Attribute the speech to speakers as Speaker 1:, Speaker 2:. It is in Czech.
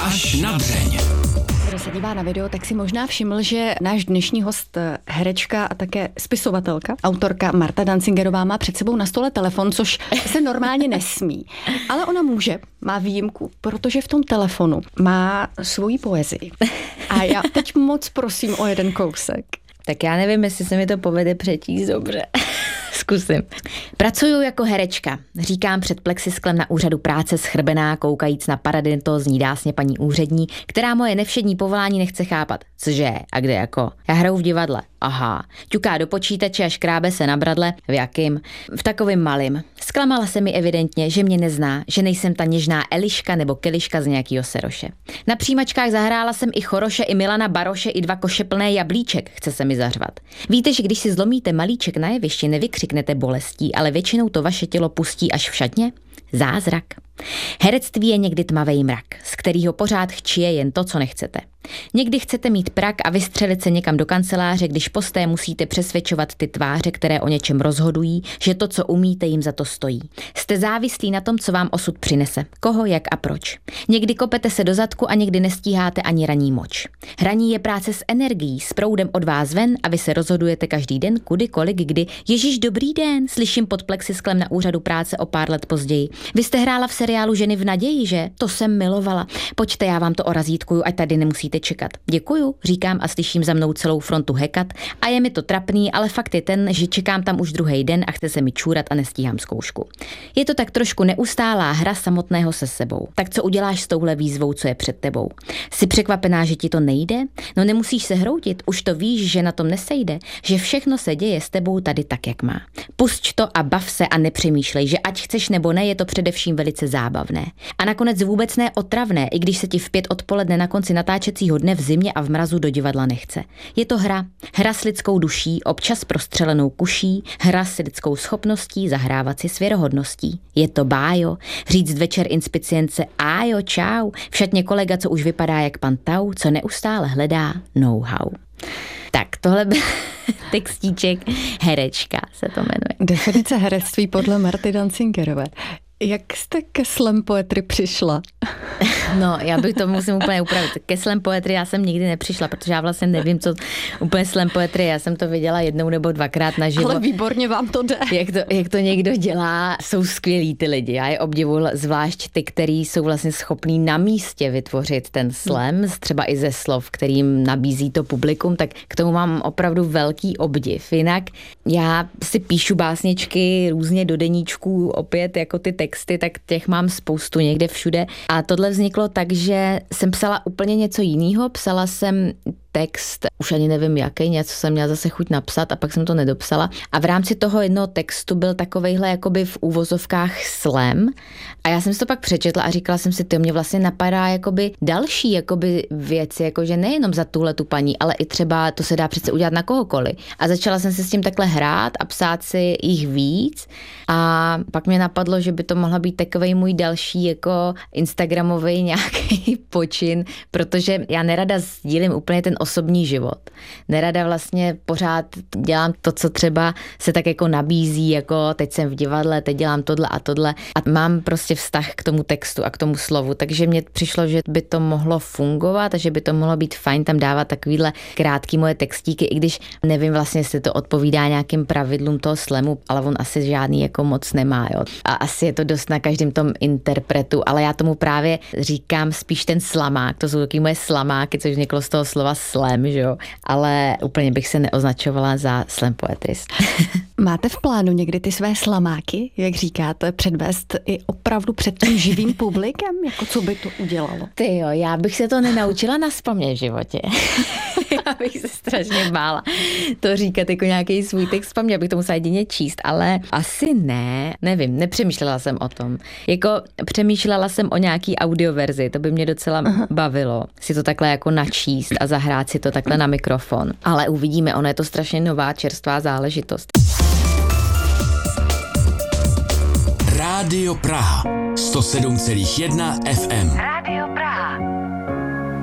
Speaker 1: Až na dřeň.
Speaker 2: Kdo se dívá na video, tak si možná všiml, že náš dnešní host, herečka a také spisovatelka, autorka Marta Dancingerová má před sebou na stole telefon, což se normálně nesmí. Ale ona může, má výjimku, protože v tom telefonu má svoji poezii. A já teď moc prosím o jeden kousek.
Speaker 3: Tak já nevím, jestli se mi to povede přečíst dobře. Zkusím. Pracuju jako herečka. Říkám před plexisklem na úřadu práce schrbená, koukajíc na paradentózní dásně paní úřední, která moje nevšední povolání nechce chápat. Cože? A kde jako? Já hraju v divadle. Aha. Ťuká do počítače a škrábe se na bradle. V jakým? V takovým malým. Zklamala se mi evidentně, že mě nezná, že nejsem ta něžná Eliška nebo Keliška z nějakýho seroše. Na přijímačkách zahrála jsem i Choroše, i Milana Baroše, i 2 koše plné jablíček, chce se mi zařvat. Víte, že když si zlomíte malíček na jevišti, nevykřiknete bolestí, ale většinou to vaše tělo pustí až v šatně? Zázrak. Herectví je někdy tmavý mrak, z kterého pořád chčije jen to, co nechcete. Někdy chcete mít prak a vystřelit se někam do kanceláře, když posté musíte přesvědčovat ty tváře, které o něčem rozhodují, že to, co umíte, jim za to stojí. Jste závislí na tom, co vám osud přinese, koho, jak a proč. Někdy kopete se do zadku a někdy nestíháte ani ranní moč. Hraní je práce s energií, s proudem od vás ven a vy se rozhodujete každý den, kudy, kolik, kdy. Ježíš, dobrý den, slyším pod plexisklem na úřadu práce o pár let později. Vy jste hrála v seriálu Ženy v naději, že? To jsem milovala. Pojďte, já vám to orazítkuju, ať tady nemusíte čekat. Děkuju, říkám a slyším za mnou celou frontu hekat a je mi to trapný, ale fakt je ten, že čekám tam už druhý den a chce se mi čůrat a nestíhám zkoušku. Je to tak trošku neustálá hra samotného se sebou. Tak co uděláš s touhle výzvou, co je před tebou? Jsi překvapená, že ti to nejde? No nemusíš se hroutit, už to víš, že na tom nesejde, že všechno se děje s tebou tady tak, jak má. Pusť to a bav se a nepřemýšlej, že ať chceš nebo ne, je to především velice zábavné. A nakonec vůbec ne otravné, i když se ti v 5 odpoledne na konci natáčecího dne v zimě a v mrazu do divadla nechce. Je to hra. Hra s lidskou duší, občas prostřelenou kuší, hra s lidskou schopností zahrávat si s věrohodností. Je to bájo, říct večer inspicience ájo, čau, v šatně kolega, co už vypadá jak pan Tau, co neustále hledá know-how. Tak, tohle byl textíček Herečka se to jmenuje.
Speaker 2: Definice herectví podle Marty Dancingerové. Jak jste ke slam poetry přišla?
Speaker 3: No, já bych to musím úplně upravit. Ke slam poetry já jsem nikdy nepřišla, protože já vlastně nevím, co úplně slam poetry. Já jsem to viděla 1 nebo 2krát naživo.
Speaker 2: Ale výborně vám to jde.
Speaker 3: Jak to někdo dělá, jsou skvělí ty lidi. Já je obdivuju, zvlášť ty, kteří jsou vlastně schopní na místě vytvořit ten slam, třeba i ze slov, kterým nabízí to publikum, tak k tomu mám opravdu velký obdiv. Jinak já si píšu básničky různě do deníčků, opět jako ty texty, tak těch mám spoustu někde všude. A tohle vzniklo tak, že jsem psala úplně něco jiného. Psala jsem text, už ani nevím jaký, něco jsem měla zase chuť napsat a pak jsem to nedopsala. A v rámci toho jednoho textu byl takovejhle jakoby v úvozovkách slam. A já jsem si to pak přečetla a říkala jsem si, to mě vlastně napadá jakoby další jakoby věci, jakože nejenom za tuhle tu paní, ale i třeba to se dá přece udělat na kohokoliv. A začala jsem si s tím takhle hrát a psát si jich víc. A pak mě napadlo, že by to mohla být takovej můj další jako instagramový nějaký počin, protože já nerada sdílím úplně ten osobní život. Nerada vlastně pořád dělám to, co třeba se tak jako nabízí, jako teď jsem v divadle, teď dělám tohle a tohle a mám prostě vztah k tomu textu a k tomu slovu, takže mně přišlo, že by to mohlo fungovat a že by to mohlo být fajn tam dávat takovýhle krátký moje textíky, i když nevím vlastně, jestli to odpovídá nějakým pravidlům toho slamu, ale on asi žádný jako moc nemá, jo. A asi je to dost na každém tom interpretu, ale já tomu právě říkám spíš ten slamák, to jsou taky moje slamáky, což vzniklo z toho slova slam, že jo, ale úplně bych se neoznačovala za slam poetrist.
Speaker 2: Máte v plánu někdy ty své slamáky, jak říkáte, předvést i opravdu před tím živým publikem? Jako co by to udělalo?
Speaker 3: Ty jo, já bych se to nenaučila nazpamět v životě. Já bych se strašně bála to říkat jako nějaký svůj text paměť, abych to musela jedině číst, ale asi ne, nevím, nepřemýšlela jsem o tom. Jako přemýšlela jsem o nějaký audioverzi, to by mě docela bavilo, si to takhle jako načíst a zahrát si to takhle na mikrofon. Ale uvidíme, ono je to strašně nová, čerstvá záležitost.
Speaker 1: Rádio Praha 107,1 FM.